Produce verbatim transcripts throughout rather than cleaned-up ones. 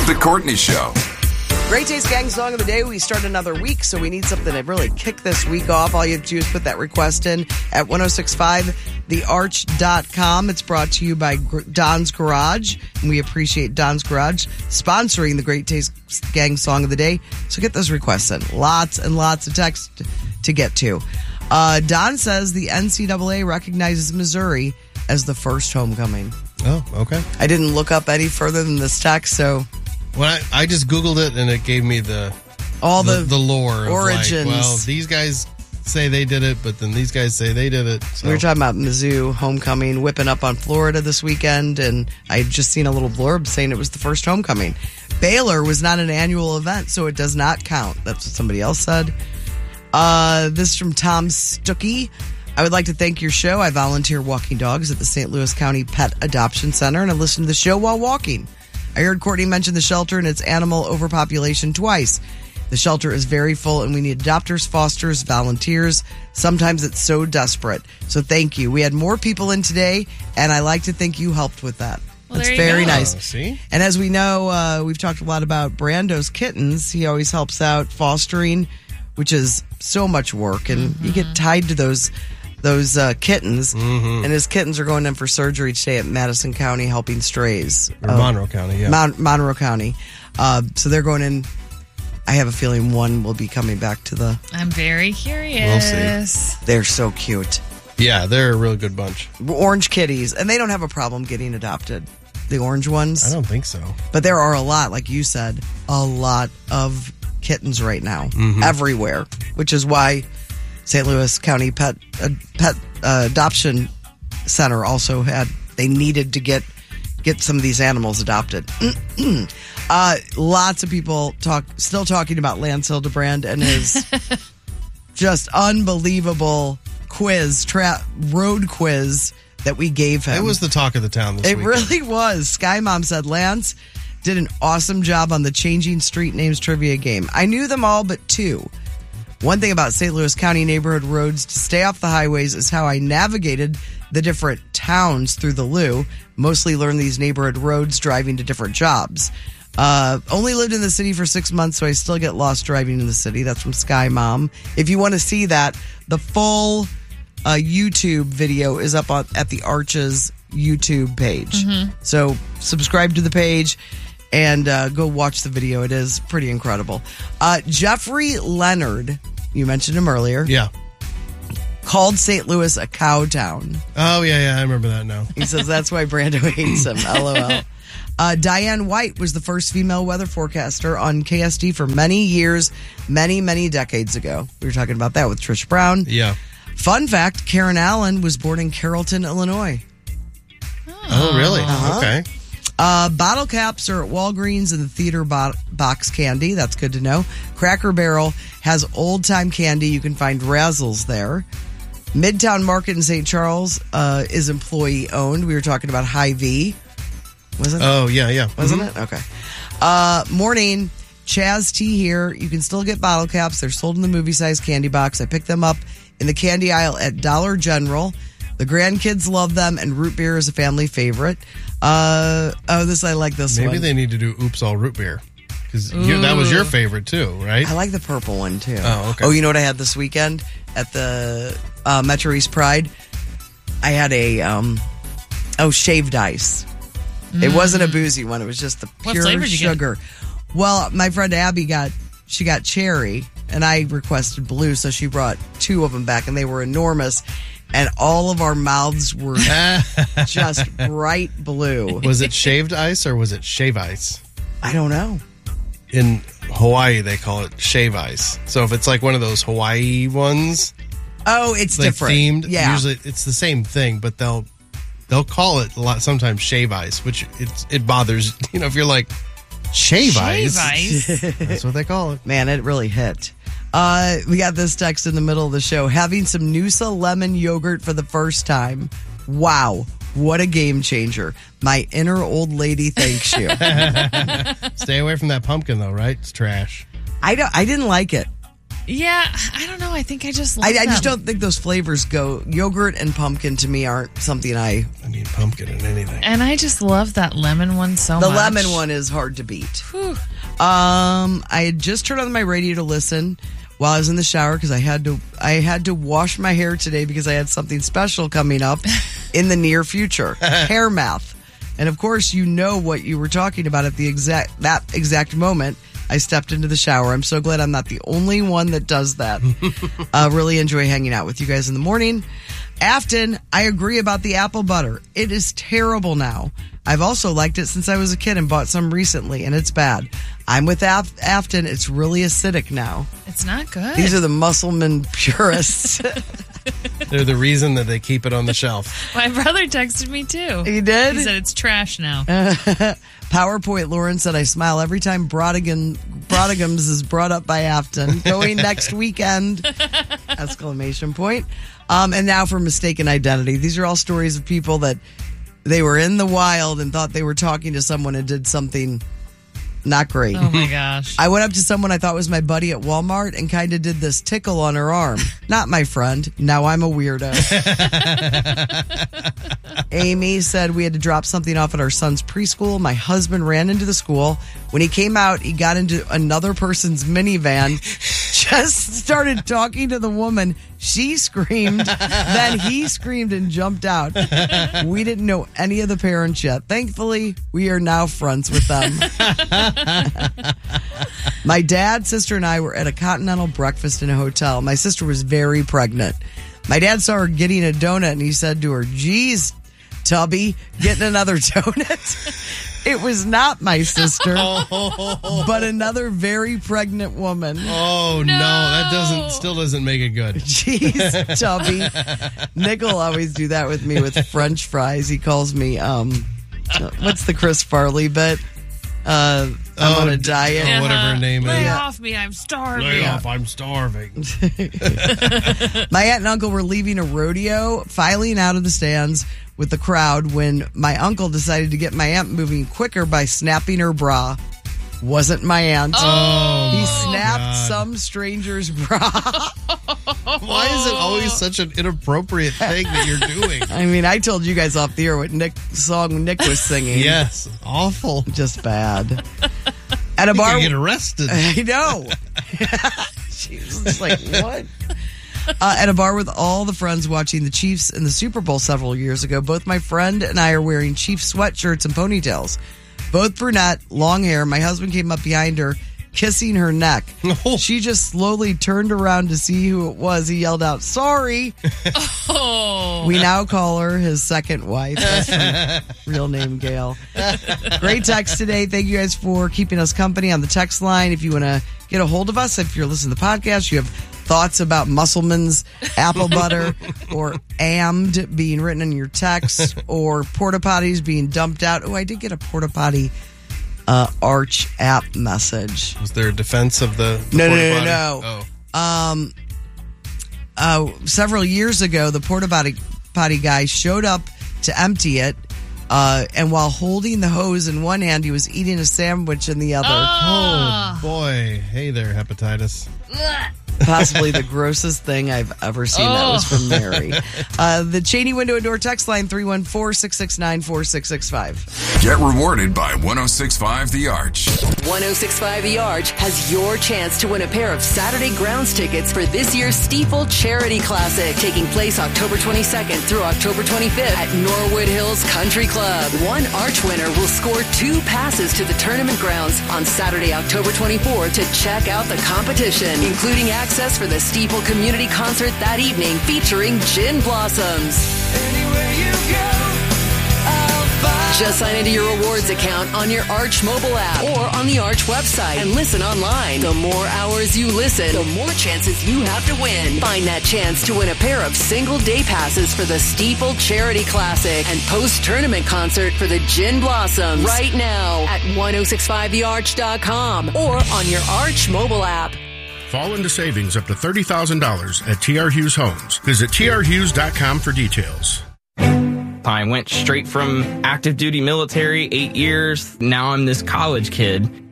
The Courtney Show. Great Taste Gang Song of the Day. We start another week, so we need something to really kick this week off. All you have to do is put that request in at ten sixty-five the arch dot com. It's brought to you by Don's Garage, and we appreciate Don's Garage sponsoring the Great Taste Gang Song of the Day. So get those requests in. Lots and lots of text to get to. Uh, Don says the N C double A recognizes Missouri as the first homecoming. Oh, okay. I didn't look up any further than this text, so... Well, I, I just Googled it, and it gave me the all the, the, the lore. Origins. Of like, well, these guys say they did it, but then these guys say they did it. So. We were talking about Mizzou homecoming whipping up on Florida this weekend, and I had just seen a little blurb saying it was the first homecoming. Baylor was not an annual event, so it does not count. That's what somebody else said. Uh, this is from Tom Stuckey. I would like to thank your show. I volunteer walking dogs at the Saint Louis County Pet Adoption Center, and I listen to the show while walking. I heard Courtney mention the shelter and its animal overpopulation twice. The shelter is very full, and we need adopters, fosters, volunteers. Sometimes it's so desperate. So thank you. We had more people in today, and I like to think you helped with that. Well, That's there you very go. nice. Oh, see? And as we know, uh, we've talked a lot about Brando's kittens. He always helps out fostering, which is so much work, and mm-hmm. you get tied to those those uh, kittens. Mm-hmm. And his kittens are going in for surgery today at Madison County helping strays. Or uh, Monroe County, yeah. Mon- Monroe County. Uh, so they're going in. I have a feeling one will be coming back to the... I'm very curious. We'll see. They're so cute. Yeah, they're a real good bunch. Orange kitties. And they don't have a problem getting adopted. The orange ones. I don't think so. But there are a lot, like you said, a lot of kittens right now. Mm-hmm. Everywhere. Which is why Saint Louis County Pet uh, Pet uh, Adoption Center also had... They needed to get... get some of these animals adopted. uh, lots of people talk, still talking about Lance Hildebrand and his just unbelievable quiz, tra- road quiz that we gave him. It was the talk of the town this It weekend. really was. Sky Mom said Lance did an awesome job on the Changing Street Names trivia game. I knew them all but two. One thing about Saint Louis County neighborhood roads to stay off the highways is how I navigated the different towns through the Lou. Mostly learned these neighborhood roads driving to different jobs. Uh, only lived in the city for six months, so I still get lost driving in the city. That's from Sky Mom. If you want to see that, the full uh, YouTube video is up on, at the Arches YouTube page. Mm-hmm. So subscribe to the page and uh, go watch the video. It is pretty incredible. Uh, Jeffrey Leonard, you mentioned him earlier. Yeah. Called Saint Louis a cow town. Oh, yeah, yeah, I remember that now. He says that's why Brando hates him. LOL. Uh, Diane White was the first female weather forecaster on K S D for many years, many, many decades ago. We were talking about that with Trish Brown. Yeah. Fun fact, Karen Allen was born in Carrollton, Illinois. Oh, really? Uh-huh. Okay. Uh, bottle caps are at Walgreens and the theater bo- box candy. That's good to know. Cracker Barrel has old time candy. You can find Razzles there. Midtown Market in Saint Charles uh, is employee owned. We were talking about Hy-Vee. Wasn't it? Oh, yeah, yeah. Wasn't Mm-hmm. it? Okay. Uh, morning, Chaz Tea here. You can still get bottle caps. They're sold in the movie size candy box. I picked them up in the candy aisle at Dollar General. The grandkids love them, and root beer is a family favorite. Uh, oh, this I like this Maybe one. they need to do Oops All Root Beer. Because that was your favorite, too, right? I like the purple one, too. Oh, okay. Oh, you know what I had this weekend at the uh, Metro East Pride? I had a, um, oh, shaved ice. Mm. It wasn't a boozy one. It was just the What pure flavor did you get? sugar. Well, my friend Abby got, she got cherry, and I requested blue, so she brought two of them back, and they were enormous. And all of our mouths were just bright blue. Was it shaved ice or was it shave ice? I don't know. In Hawaii, they call it shave ice. So if it's like one of those Hawaii ones, Oh, it's like different. themed, Yeah. usually it's the same thing, but they'll they'll call it a lot sometimes shave ice, which it it bothers. You know, if you're like shave, Shave ice, ice. that's what they call it. Man, it really hit. Uh, we got this text in the middle of the show. Having some Noosa lemon yogurt for the first time. Wow. What a game changer. My inner old lady thanks you. Stay away from that pumpkin, though, right? It's trash. I don't, I didn't like it. Yeah, I don't know. I think I just love I, I just them. don't think those flavors go. Yogurt and pumpkin to me aren't something I. I need pumpkin in anything. And I just love that lemon one so The much. lemon one is hard to beat. Whew. Um, I had just turned on my radio to listen while I was in the shower because I had to. I had to wash my hair today because I had something special coming up in the near future. Hair math, and of course, you know what you were talking about at the exact that exact moment. I stepped into the shower. I'm so glad I'm not the only one that does that. uh, really enjoy hanging out with you guys in the morning. Afton, I agree about the apple butter. It is terrible now. I've also liked it since I was a kid and bought some recently, and it's bad. I'm with Af- Afton. It's really acidic now. It's not good. These are the Musselman purists. They're the reason that they keep it on the shelf. My brother texted me too. He did? He said it's trash now. PowerPoint Lauren said, I smile every time Brodigan, Brodigams is brought up by Afton. Going next weekend! Exclamation point. Um, and now for mistaken identity. These are all stories of people that they were in the wild and thought they were talking to someone and did something not great. Oh my gosh. I went up to someone I thought was my buddy at Walmart and kind of did this tickle on her arm. Not my friend. Now I'm a weirdo. Amy said we had to drop something off at our son's preschool. My husband ran into the school. When he came out, he got into another person's minivan, just started talking to the woman. She screamed, then he screamed and jumped out. We didn't know any of the parents yet. Thankfully, we are now friends with them. My dad, sister, and I were at a continental breakfast in a hotel. My sister was very pregnant. My dad saw her getting a donut and he said to her, geez, Tubby, getting another donut? It was not my sister, but another very pregnant woman. Oh, no. No. That doesn't still doesn't make it good. Jeez, Tubby. Nick will always do that with me with French fries. He calls me, um, what's the Chris Farley bit? Uh, I'm Oh, on a diet. oh, whatever her name Lay is. off me, I'm starving. Lay off, I'm starving. My aunt and uncle were leaving a rodeo, filing out of the stands with the crowd when my uncle decided to get my aunt moving quicker by snapping her bra. Wasn't my aunt. Oh, he my snapped God. some stranger's bra. Why is it always such an inappropriate thing that you're doing? I mean, I told you guys off the air what Nick song Nick was singing. Yes, awful. Just bad. At a You bar. could get arrested. I know. She was just like, what? Uh, at a bar with all the friends watching the Chiefs in the Super Bowl several years ago, both my friend and I are wearing Chiefs sweatshirts and ponytails. Both brunette, long hair. My husband came up behind her, kissing her neck. She just slowly turned around to see who it was. He yelled out, sorry. Oh. We now call her his second wife. That's her real name, Gail. Great text today. Thank you guys for keeping us company on the text line. If you want to get a hold of us, if you're listening to the podcast, you have thoughts about Musselman's apple butter or ammed being written in your text or porta potties being dumped out. Oh, I did get a porta potty uh, Arch app message. Was there a defense of the, the No, no, porta no, potty? no. Oh. Um, uh, several years ago, the porta potty, potty guy showed up to empty it. Uh, and while holding the hose in one hand, he was eating a sandwich in the other. Oh, boy. Hey there, hepatitis. Possibly the grossest thing I've ever seen. Oh. That was from Mary. Uh, the Cheney Window and Door text line, three one four, six six nine, four six six five. Get rewarded by one oh six point five The Arch. one oh six point five The Arch has your chance to win a pair of Saturday grounds tickets for this year's Steeple Charity Classic, taking place October twenty-second through October twenty-fifth at Norwood Hills Country Club. One Arch winner will score two passes to the tournament grounds on Saturday, October twenty-fourth to check out the competition, including access for the Steeple Community Concert that evening featuring Gin Blossoms. Anywhere you go, I'll find. Just sign into your rewards account on your Arch mobile app or on the Arch website and listen online. The more hours you listen, the more chances you have to win. Find that chance to win a pair of single day passes for the Steeple Charity Classic and post-tournament concert for the Gin Blossoms right now at ten sixty-five the arch dot com or on your Arch mobile app. Fall into savings up to thirty thousand dollars at T R Hughes Homes. Visit T R Hughes dot com for details. I went straight from active duty military, eight years. Now I'm this college kid.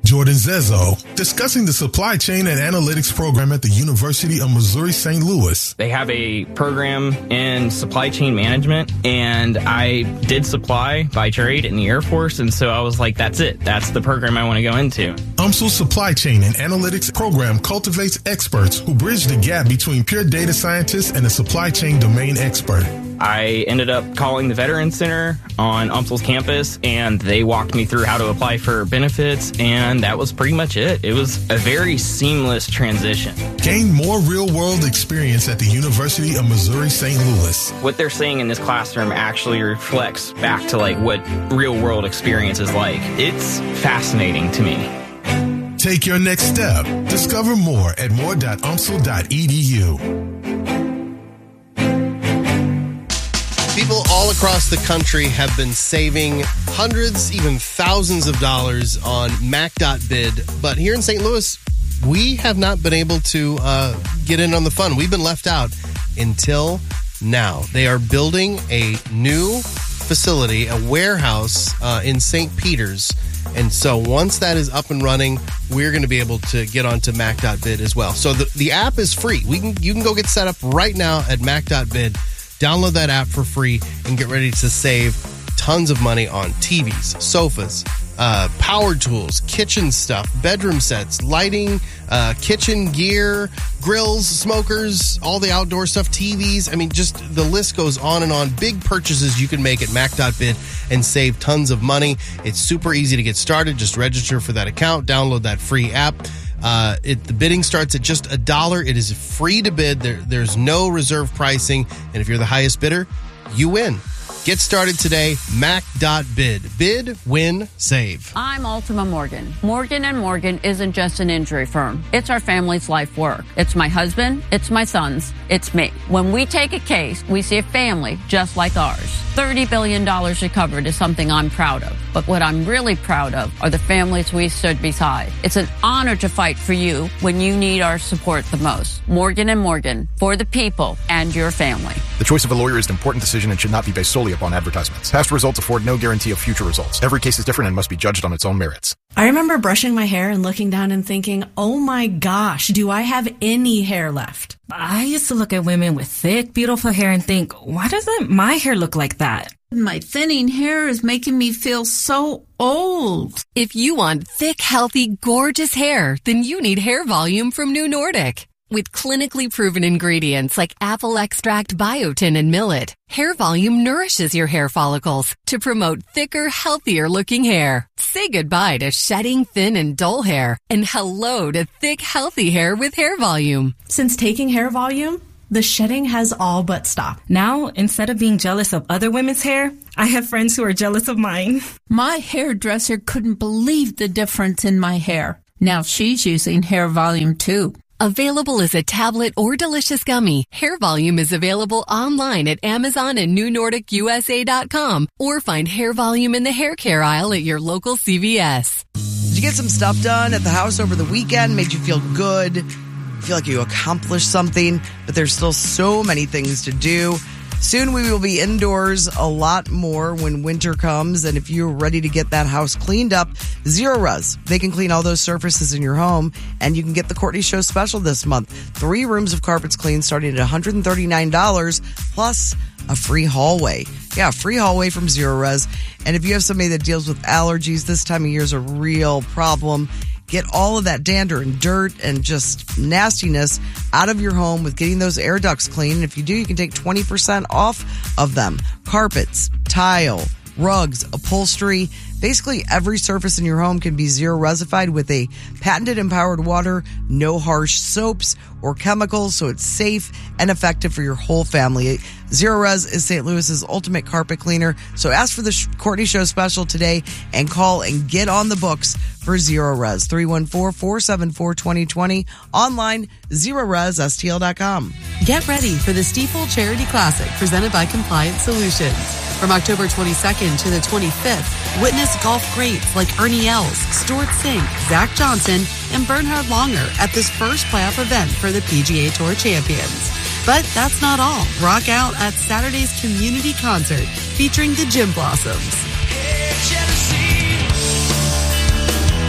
Jordan Zezo, discussing the supply chain and analytics program at the University of Missouri Saint Louis. They have a program in supply chain management, and I did supply by trade in the Air Force, and so I was like, that's it. That's the program I want to go into. U M S L's supply chain and analytics program cultivates experts who bridge the gap between pure data scientists and a supply chain domain expert. I ended up calling the Veterans Center on U M S L's campus, and they walked me through how to apply for benefits, and that was pretty much it. It was a very seamless transition. Gain more real-world experience at the University of Missouri Saint Louis. What they're saying in this classroom actually reflects back to like what real-world experience is like. It's fascinating to me. Take your next step. Discover more at more dot u m s l dot e d u. People all across the country have been saving hundreds, even thousands of dollars on Mac dot bid. But here in Saint Louis, we have not been able to uh, get in on the fun. We've been left out until now. They are building a new facility, a warehouse uh, in Saint Peter's. And so once that is up and running, we're going to be able to get onto Mac dot bid as well. So the, the app is free. We can You can go get set up right now at Mac dot bid. Download that app for free and get ready to save tons of money on T Vs, sofas, uh, power tools, kitchen stuff, bedroom sets, lighting, uh, kitchen gear, grills, smokers, all the outdoor stuff, T Vs. I mean, just the list goes on and on. Big purchases you can make at Mac dot bid and save tons of money. It's super easy to get started. Just register for that account, download that free app. Uh, it, the bidding starts at just a dollar. It is free to bid. There, there's no reserve pricing. And if you're the highest bidder, you win. Get started today. Mac dot bid. Bid, win, save. I'm Ultima Morgan. Morgan and Morgan isn't just an injury firm. It's our family's life work. It's my husband. It's my sons. It's me. When we take a case, we see a family just like ours. thirty billion dollars recovered is something I'm proud of. But what I'm really proud of are the families we stood beside. It's an honor to fight for you when you need our support the most. Morgan and Morgan, for the people and your family. The choice of a lawyer is an important decision and should not be based solely upon advertisements. Past results afford no guarantee of future results. Every case is different and must be judged on its own merits. I remember brushing my hair and looking down and thinking, oh my gosh, do I have any hair left? I used to look at women with thick, beautiful hair and think, why doesn't my hair look like that? My thinning hair is making me feel so old. If you want thick, healthy, gorgeous hair, then you need Hair Volume from New Nordic. With clinically proven ingredients like apple extract, biotin, and millet, Hair Volume nourishes your hair follicles to promote thicker, healthier looking hair. Say goodbye to shedding, thin, and dull hair, and hello to thick, healthy hair with Hair Volume. Since taking Hair Volume, the shedding has all but stopped. Now, instead of being jealous of other women's hair, I have friends who are jealous of mine. My hairdresser couldn't believe the difference in my hair. Now she's using Hair Volume too. Available as a tablet or delicious gummy, Hair Volume is available online at Amazon and New Nordic U S A dot com, or find Hair Volume in the hair care aisle at your local C V S. Did you get some stuff done at the house over the weekend? Made you feel good? Feel like you accomplished something? But there's still so many things to do. Soon we will be indoors a lot more when winter comes, and if you're ready to get that house cleaned up, Zero Res. They can clean all those surfaces in your home, and you can get the Courtney Show special this month. Three rooms of carpets cleaned starting at one hundred thirty-nine dollars, plus a free hallway. Yeah, free hallway from Zero Res. And if you have somebody that deals with allergies, this time of year is a real problem. Get all of that dander and dirt and just nastiness out of your home with getting those air ducts clean. And if you do, you can take twenty percent off of them. Carpets, tile, rugs, upholstery. Basically, every surface in your home can be zero-resified with a patented empowered water, no harsh soaps or chemicals, so it's safe and effective for your whole family. Zero Res is Saint Louis's ultimate carpet cleaner. So ask for the Courtney Show special today and call and get on the books for Zero Res. three one four, four seven four, two zero two zero. Online, zero res s t l dot com. Get ready for the Stiefel Charity Classic presented by Compliance Solutions. From October twenty-second to the twenty-fifth, witness golf greats like Ernie Els, Stuart Sink, Zach Johnson, and Bernhard Langer at this first playoff event for the P G A Tour champions. But that's not all. Rock out at Saturday's community concert featuring the Gym Blossoms. Hey, Genesee. Hey,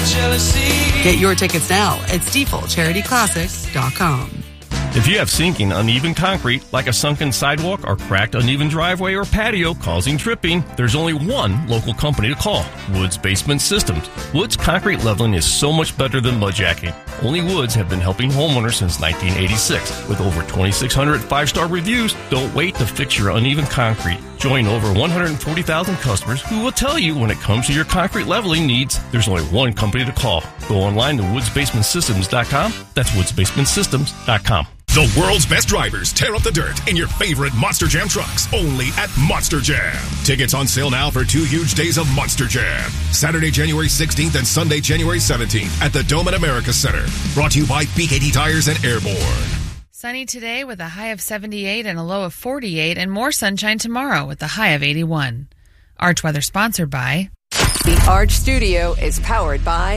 jealousy. Get your tickets now at Stifel Charity Classic dot com. If you have sinking, uneven concrete, like a sunken sidewalk or cracked, uneven driveway or patio causing dripping, there's only one local company to call, Woods Basement Systems. Woods Concrete Leveling is so much better than mudjacking. Only Woods have been helping homeowners since nineteen eighty-six. With over twenty-six hundred five-star reviews, don't wait to fix your uneven concrete. Join over one hundred forty thousand customers who will tell you when it comes to your concrete leveling needs, there's only one company to call. Go online to woods basement systems dot com. That's woods basement systems dot com. The world's best drivers tear up the dirt in your favorite Monster Jam trucks, only at Monster Jam. Tickets on sale now for two huge days of Monster Jam. Saturday, January sixteenth and Sunday, January seventeenth at the Dome at America Center. Brought to you by B K T Tires and Airborne. Sunny today with a high of seventy-eight and a low of forty-eight, and more sunshine tomorrow with a high of eighty-one. Arch Weather sponsored by... The Arch Studio is powered by...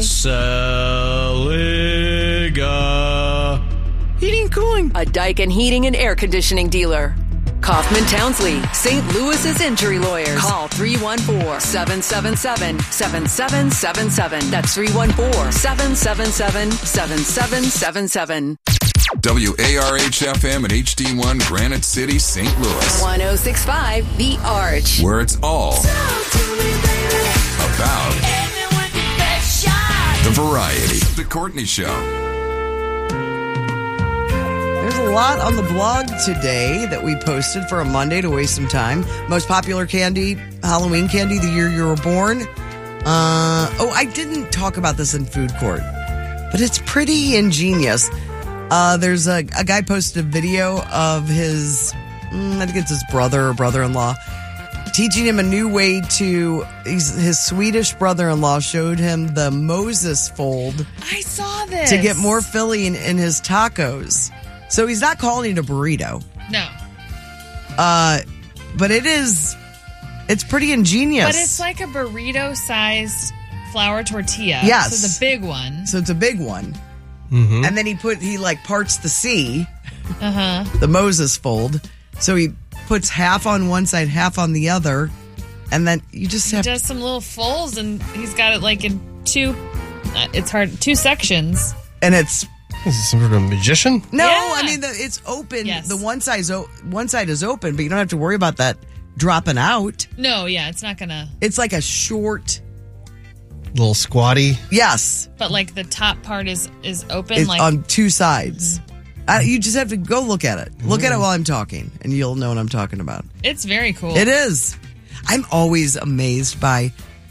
Saliga. Heating and Cooling. A Daikin Heating and Air Conditioning dealer. Kaufman Townsley, Saint Louis's injury lawyers. Call three one four, seven seven seven, seven seven seven seven. That's three one four, seven seven seven, seven seven seven seven. W A R H F M and H D one Granite City, Saint Louis. one oh six point five The Arch. Where it's all about the variety. The Courtney Show. There's a lot on the blog today that we posted for a Monday to waste some time. Most popular candy, Halloween candy, the year you were born. Uh, oh, I didn't talk about this in food court, but it's pretty ingenious. Uh, there's a, a guy posted a video of his, mm, I think it's his brother or brother-in-law, teaching him a new way to, he's, his Swedish brother-in-law showed him the Moses fold. I saw this. To get more filling in his tacos. So he's not calling it a burrito. No. Uh, but it is, it's pretty ingenious. But it's like a burrito-sized flour tortilla. Yes. So it's a big one. So it's a big one. Mm-hmm. And then he put, he like parts the C, uh-huh. the Moses fold. So he puts half on one side, half on the other. And then you just He have does some little folds, and he's got it like in two, uh, it's hard, two sections. And it's, Is this some sort of magician? no, Yeah. I mean, the, it's open. Yes. The one side's, o- one side is open, but you don't have to worry about that dropping out. No, yeah, it's not gonna. It's like a short, Little squatty. yes, But like the top part is is open, it's like on two sides. Uh, you just have to go look at it. Look at it while I'm talking, and you'll know what I'm talking about. it's very cool. It is. I'm always amazed by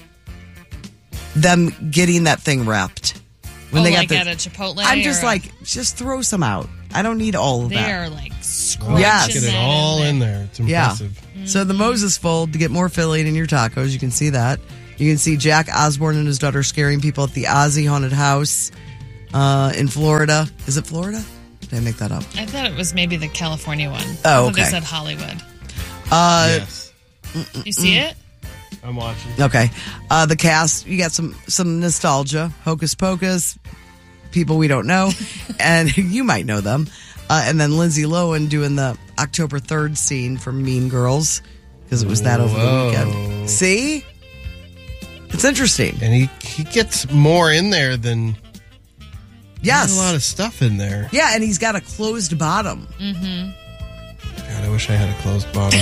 them getting that thing wrapped. Oh, they like the, at a Chipotle. I'm just or a- like, just throw some out. I don't need all of they that. are like scrunching Yes. Get it that all in in there. there. It's impressive. Yeah. So the Moses fold to get more filling in your tacos. You can see that. You can see Jack Osborne and his daughter scaring people at the Ozzy Haunted House uh, in Florida. Is it Florida? Did I make that up? I thought it was maybe the California one. Oh, I thought okay. They said Hollywood. Uh, Yes. You see it? I'm watching. Okay. Uh, the cast, you got some some nostalgia. Hocus Pocus, people we don't know, and you might know them. Uh, and then Lindsay Lohan doing the October third scene from Mean Girls, because it was that over the Whoa. weekend. See? It's interesting. And he, he gets more in there than... Yes. There's a lot of stuff in there. Yeah, and he's got a closed bottom. Mm-hmm. God, I wish I had a closed bottom.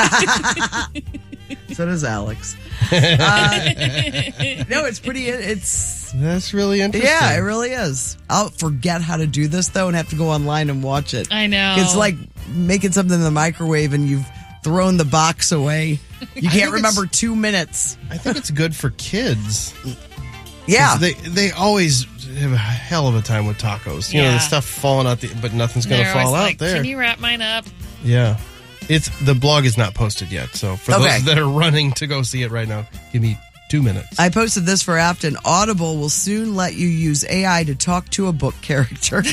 So does Alex. Uh, no, it's pretty, it's... That's really interesting. Yeah, it really is. I'll forget how to do this, though, and have to go online and watch it. I know. It's like making something in the microwave and you've thrown the box away. You can't remember two minutes. I think it's good for kids. Yeah. 'Cause They they always have a hell of a time with tacos. You know, Yeah. the stuff falling out, the, but nothing's going to They're fall always out like, there. Can you wrap mine up? Yeah. It's the blog is not posted yet, so for Okay. those that are running to go see it right now, give me two minutes. I posted this for Afton. Audible will soon let you use A I to talk to a book character.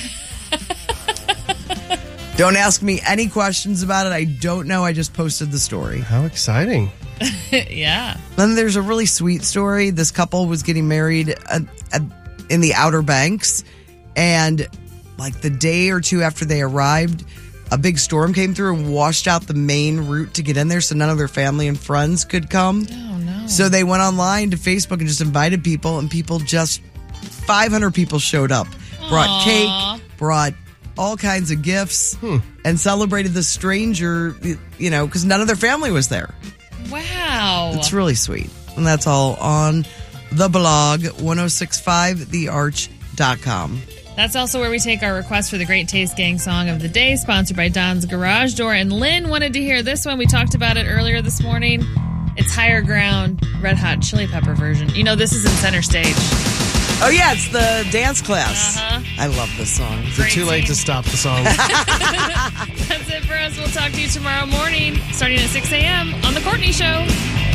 Don't ask me any questions about it. I don't know. I just posted the story. How exciting. Yeah. Then there's a really sweet story. This couple was getting married at, at, in the Outer Banks, and like the day or two after they arrived, a big storm came through and washed out the main route to get in there, so none of their family and friends could come. Oh, no. So they went online to Facebook and just invited people, and people just five hundred people showed up, brought Aww. cake, brought all kinds of gifts, hmm. and celebrated the stranger, you know, because none of their family was there. Wow. It's really sweet. And that's all on the blog, ten sixty-five the arch dot com. That's also where we take our request for the Great Taste Gang song of the day, sponsored by Don's Garage Door. And Lynn wanted to hear this one. We talked about it earlier this morning. It's Higher Ground, Red Hot Chili Pepper version. You know, this is in Center Stage. Oh, yeah, it's the dance class. Uh-huh. I love this song. Is it too late to stop the song? That's it for us. We'll talk to you tomorrow morning, starting at six a.m. on The Courtney Show.